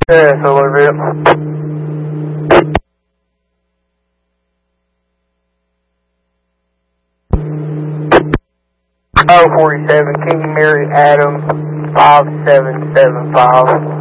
Yeah, so a little bit. 47, King Mary Adam 5775.